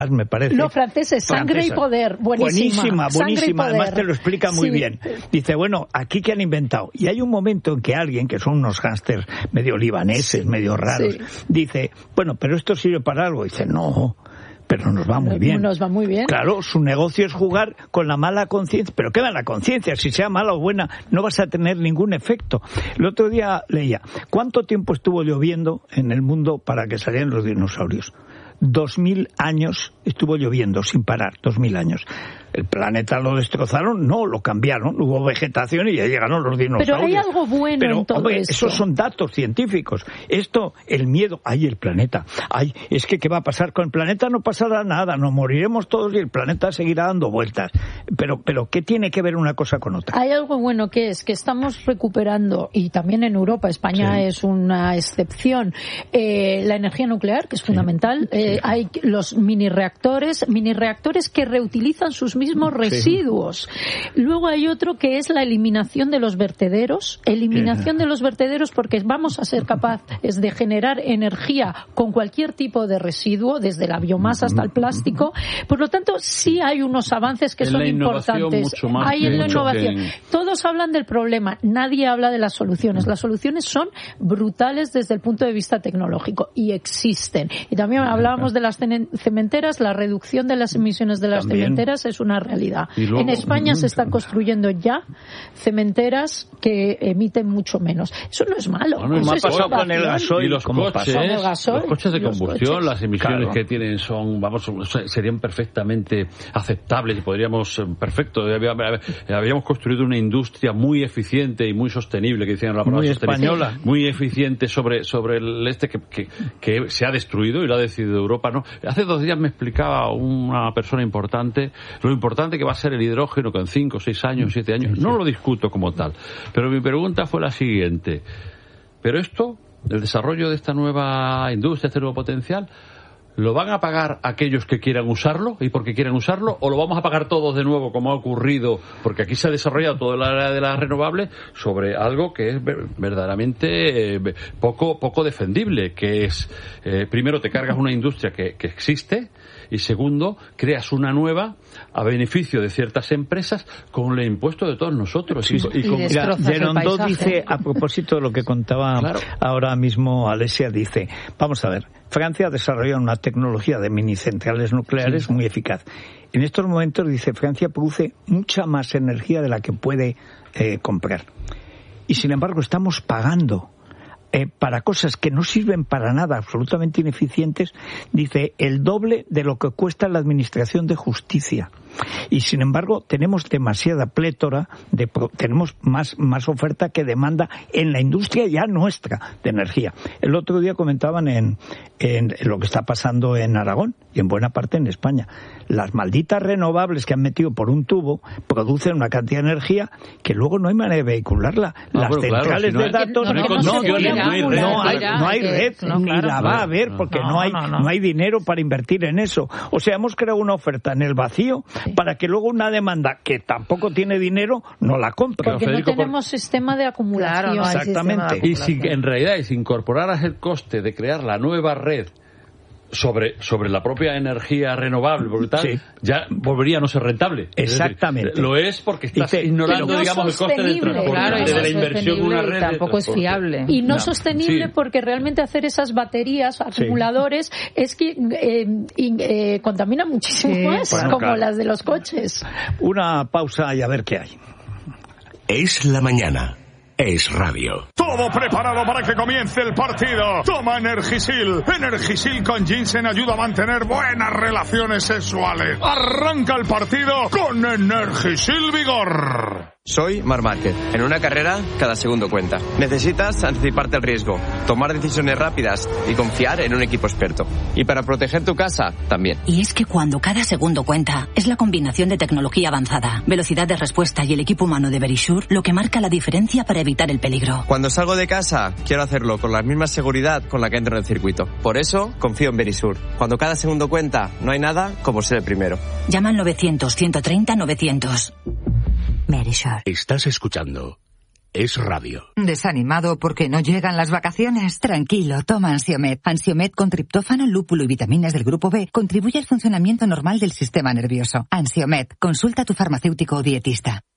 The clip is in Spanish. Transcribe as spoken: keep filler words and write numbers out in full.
me parece. Los franceses, Sangre Francesa. y Poder, buenísima. Buenísima, buenísima, además te lo explica muy sí. bien. Dice, bueno, ¿aquí qué han inventado? Y hay un momento en que alguien, que son unos gángsters medio libaneses, medio raros, sí. dice, bueno, pero esto sirve para algo. Dice, no, pero nos va muy bien. Nos va muy bien. Claro, su negocio es jugar con la mala conciencia. ¿Pero qué mala conciencia? Si sea mala o buena, no vas a tener ningún efecto. El otro día leía, ¿cuánto tiempo estuvo lloviendo en el mundo para que salieran los dinosaurios? Dos mil años estuvo lloviendo sin parar, dos mil años. ¿El planeta lo destrozaron? No, lo cambiaron, hubo vegetación y ya llegaron los dinosaurios. Pero hay algo bueno Pero, en todo hombre, esto. Esos son datos científicos. Esto, el miedo, ay, el planeta, ay, es que ¿qué va a pasar con el planeta? No pasará nada, nos moriremos todos y el planeta seguirá dando vueltas. Pero, pero ¿qué tiene que ver una cosa con otra? Hay algo bueno que es que estamos recuperando, y también en Europa, España sí. es una excepción, eh, la energía nuclear, que es fundamental. Sí. Eh, sí. Hay los mini reactores, mini reactores que reutilizan sus mismos residuos. Sí. Luego hay otro que es la eliminación de los vertederos, eliminación de los vertederos porque vamos a ser capaces de generar energía con cualquier tipo de residuo, desde la biomasa hasta el plástico. Por lo tanto, sí hay unos avances que en son importantes. Mucho más hay en la innovación. Que... Todos hablan del problema, nadie habla de las soluciones. Las soluciones son brutales desde el punto de vista tecnológico y existen. Y también hablábamos de las cementeras, la reducción de las emisiones de las también. cementeras es una realidad. Luego, en España se están construyendo ya cementeras que emiten mucho menos. Eso no es malo. No, no, me ha pasado con el gasoil. Y los coches, gasoil, los coches de combustión, coches. Las emisiones claro. que tienen son, vamos, serían perfectamente aceptables y podríamos, perfecto, habíamos construido una industria muy eficiente y muy sostenible, que decían la palabra muy sostenible, española, muy eficiente sobre sobre el este que, que, que se ha destruido y lo ha decidido Europa, ¿no? Hace dos días me explicaba una persona importante lo importante que va a ser el hidrógeno con cinco, seis años, siete años. No lo discuto como tal, pero mi pregunta fue la siguiente: pero esto, el desarrollo de esta nueva industria, este nuevo potencial, ¿lo van a pagar aquellos que quieran usarlo y porque quieran usarlo, o lo vamos a pagar todos de nuevo, como ha ocurrido? Porque aquí se ha desarrollado toda la área de las renovables sobre algo que es verdaderamente eh, poco poco defendible, que es, eh, primero te cargas una industria que, que existe, y segundo, creas una nueva a beneficio de ciertas empresas con el impuesto de todos nosotros. Sí, y, y con, mira, Gerondó dice, a propósito de lo que contaba claro. ahora mismo Alessia, dice, vamos a ver, Francia ha desarrollado una tecnología de minicentrales nucleares sí. muy eficaz. En estos momentos, dice, Francia produce mucha más energía de la que puede eh, comprar. Y sin embargo, estamos pagando Eh, para cosas que no sirven para nada, absolutamente ineficientes, dice, el doble de lo que cuesta la administración de justicia. Y sin embargo tenemos demasiada plétora, de, tenemos más, más oferta que demanda en la industria ya nuestra de energía. El otro día comentaban en, en, en lo que está pasando en Aragón y en buena parte en España. Las malditas renovables que han metido por un tubo producen una cantidad de energía que luego no hay manera de vehicularla. No, Las centrales claro, si no de hay, datos no, no, no, no, no, no hay red, no hay, no hay red no, ni claro, la va a haber porque no, no hay no, no. no hay dinero para invertir en eso. O sea, hemos creado una oferta en el vacío sí. para que luego una demanda que tampoco tiene dinero no la compre. Porque Federico, no tenemos por... sistema de acumulación. Claro, no exactamente. Y si en realidad y si incorporaras el coste de crear la nueva red sobre sobre la propia energía renovable, porque tal, sí. ya volvería a no ser rentable. Exactamente. Es decir, lo es porque estás Dice, ignorando, no digamos, el coste del transporte, claro, de, de la inversión en una red. Tampoco es fiable. Y no, no sostenible sí. porque realmente hacer esas baterías, acumuladores, sí. es que eh, eh, contamina muchísimo sí. más, bueno, como claro. las de los coches. Una pausa y a ver qué hay. Es la mañana. Es radio. Todo preparado para que comience el partido. Toma Energisil. Energisil con ginseng ayuda a mantener buenas relaciones sexuales. Arranca el partido con Energisil Vigor. Soy Marc Márquez. En una carrera, cada segundo cuenta. Necesitas anticiparte al riesgo, tomar decisiones rápidas y confiar en un equipo experto. Y para proteger tu casa, también. Y es que cuando cada segundo cuenta, es la combinación de tecnología avanzada, velocidad de respuesta y el equipo humano de Verisure lo que marca la diferencia para evitar el peligro. Cuando salgo de casa, quiero hacerlo con la misma seguridad con la que entro en el circuito. Por eso, confío en Verisure. Cuando cada segundo cuenta, no hay nada como ser el primero. Llama al novecientos, ciento treinta, novecientos. Estás escuchando es radio. ¿Desanimado porque no llegan las vacaciones? Tranquilo, toma Ansiomet. Ansiomet con triptófano, lúpulo y vitaminas del grupo B contribuye al funcionamiento normal del sistema nervioso. Ansiomet, consulta a tu farmacéutico o dietista.